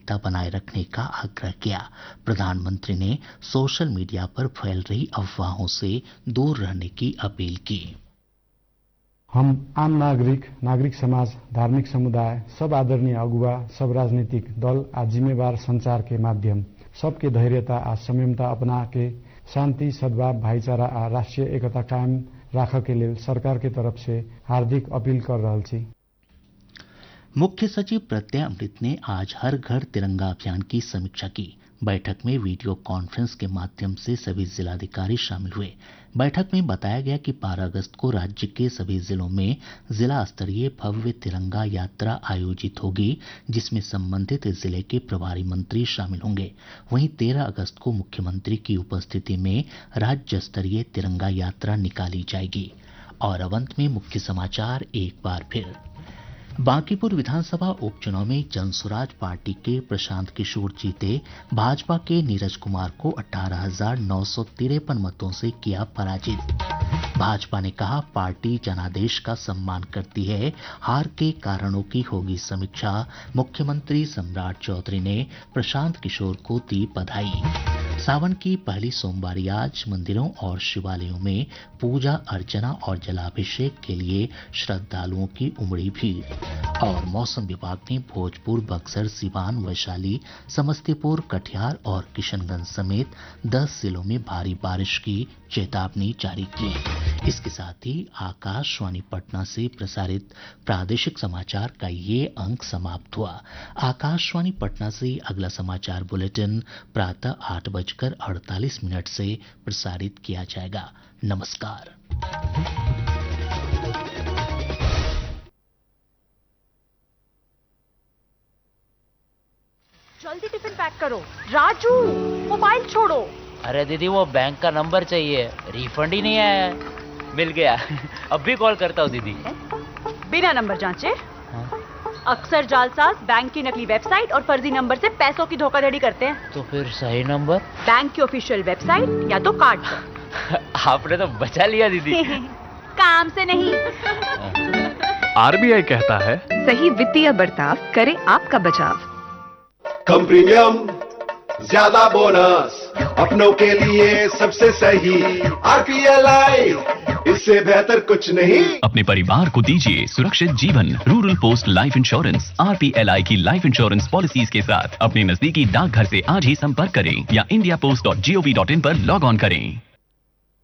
गोपनीयता बनाए रखने का आग्रह किया। प्रधानमंत्री ने सोशल मीडिया पर फैल रही अफवाहों से दूर रहने की अपील की। हम आम नागरिक समाज, धार्मिक समुदाय, सब आदरणीय अगुवा, सब राजनीतिक दल आ जिम्मेवार संचार के माध्यम सबके धैर्यता आ संयमता अपना के शांति, सद्भाव, भाईचारा आ राष्ट्रीय एकता कायम राख के लेल सरकार के तरफ से हार्दिक अपील कर रहल छी। मुख्य सचिव प्रत्यय अमृत ने आज हर घर तिरंगा अभियान की समीक्षा की। बैठक में वीडियो कॉन्फ्रेंस के माध्यम से सभी जिलाधिकारी शामिल हुए। बैठक में बताया गया कि 12 अगस्त को राज्य के सभी जिलों में जिला स्तरीय भव्य तिरंगा यात्रा आयोजित होगी, जिसमें संबंधित जिले के प्रभारी मंत्री शामिल होंगे। वहीं 13 अगस्त को मुख्यमंत्री की उपस्थिति में राज्य स्तरीय तिरंगा यात्रा निकाली जाएगी। और अब अंत में मुख्य समाचार एक बार फिर। बांकीपुर विधानसभा उपचुनाव में जनसुराज पार्टी के प्रशांत किशोर जीते। भाजपा के नीरज कुमार को 18,953 मतों से किया पराजित। भाजपा ने कहा, पार्टी जनादेश का सम्मान करती है, हार के कारणों की होगी समीक्षा। मुख्यमंत्री सम्राट चौधरी ने प्रशांत किशोर को दी बधाई। सावन की पहली सोमवारी आज मंदिरों और शिवालयों में पूजा अर्चना और जलाभिषेक के लिए श्रद्धालुओं की उमड़ी भीड़। और मौसम विभाग ने भोजपुर, बक्सर, सीवान, वैशाली, समस्तीपुर, कटिहार और किशनगंज समेत 10 जिलों में भारी बारिश की चेतावनी जारी की। इसके साथ ही आकाशवाणी पटना से प्रसारित प्रादेशिक समाचार का ये अंक समाप्त हुआ। आकाशवाणी पटना से अगला समाचार बुलेटिन प्रातः 8:48 से प्रसारित किया जाएगा। नमस्कार। जल्दी टिफिन पैक करो। राजू, मोबाइल छोड़ो। अरे दीदी, वो बैंक का नंबर चाहिए, रिफंड ही नहीं आया है। मिल गया। अब भी कॉल करता हूँ दीदी। बिना नंबर जांचे? हाँ? अक्सर जालसाज बैंक की नकली वेबसाइट और फर्जी नंबर से पैसों की धोखाधड़ी करते हैं। तो फिर सही नंबर? बैंक की ऑफिशियल वेबसाइट या तो कार्ड पर। आपने तो बचा लिया दीदी। काम से नहीं। आरबीआई कहता है, सही वित्तीय बर्ताव करे आपका बचाव। कम प्रीमियम, ज्यादा बोनस, अपनों के लिए सबसे सही आरपीएलआई, इससे बेहतर कुछ नहीं। अपने परिवार को दीजिए सुरक्षित जीवन। Rural post life insurance RPLI की लाइफ इंश्योरेंस पॉलिसीज के साथ अपने नजदीकी डाकघर से आज ही संपर्क करें या indiapost.gov.in पर लॉग ऑन करें।